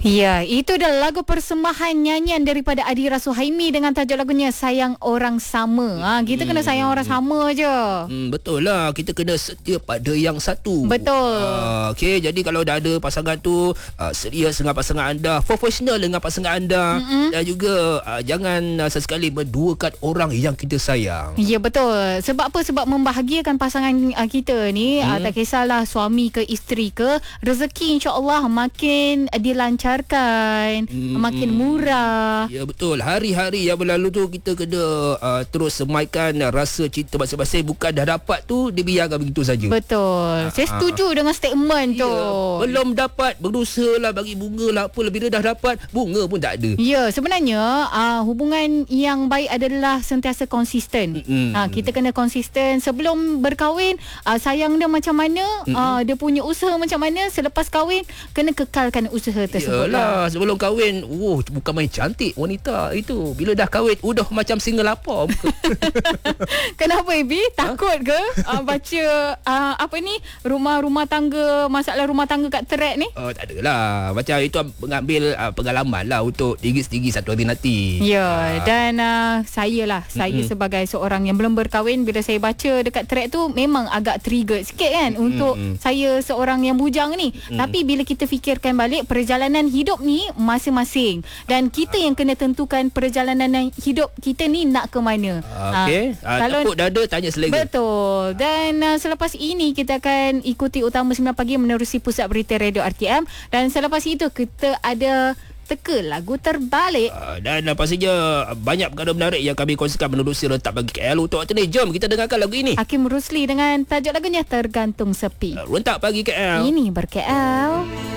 Ya, itu adalah lagu persembahan nyanyian daripada Adira Suhaimi dengan tajuk lagunya Sayang Orang Sama. Kita kena sayang orang sama je. Betul lah, kita kena setia pada yang satu. Betul. Okey, jadi kalau dah ada pasangan tu, serius dengan pasangan anda, profesional dengan pasangan anda, dan juga jangan sesekali menduakan orang yang kita sayang. Ya, betul. Sebab apa? Sebab membahagiakan pasangan kita ni, tak kisahlah suami ke isteri ke, rezeki insya-Allah makin dilancarkan, makin murah. Ya, betul. Hari-hari yang berlalu tu kita kena terus semaikan rasa cinta masing-masing. Bukan dah dapat tu dibiarkan begitu saja. Betul. Saya setuju dengan statement tu. Belum dapat, berusaha lah bagi bunga lah apa. Bila dah dapat, bunga pun tak ada. Ya, sebenarnya hubungan yang baik adalah sentiasa konsisten. Kita kena konsisten. Sebelum berkahwin, sayang dia macam mana, dia punya usaha macam mana, selepas kahwin kena kekalkan usaha tersebut. Yalah, sebelum kahwin, bukan main cantik wanita itu. Bila dah kahwin, udah macam singa lapar. Kenapa, Ibi? Takut ke baca rumah tangga, masalah rumah tangga kat thread ni? Tak adalah. Macam itu mengambil pengalaman lah untuk diri satu hari nanti. Ya, dan saya sebagai seorang yang belum berkahwin, bila saya baca dekat thread tu memang agak trigger sikit kan untuk saya seorang yang bujang ni. Tapi bila kita fikirkan balik, perjalanan hidup ni masing-masing dan kita yang kena tentukan perjalanan hidup kita ni nak ke mana. Okey. Tepuk dada, tanya selera. Betul. Dan selepas ini kita akan ikuti Utama 9 Pagi menerusi Pusat Berita Radio RTM, dan selepas itu kita ada teka lagu terbalik. Dan pastinya banyak perkara menarik yang kami kongsikan menerusi Rentak Pagi KL. Untuk waktu ni, jom kita dengarkan lagu ini. Hakim Rusli dengan tajuk lagunya Tergantung Sepi. Rentak Pagi KL. Ini ber-KL.